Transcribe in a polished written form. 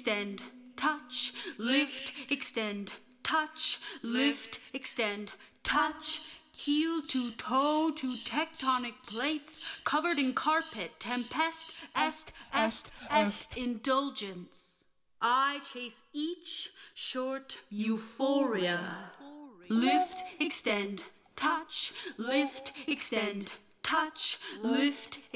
extend, touch, lift, extend, touch, lift, extend, touch. Heel to toe to tectonic plates covered in carpet, tempest, est, indulgence. I chase each short euphoria. Lift, extend, touch, lift, extend, touch, lift,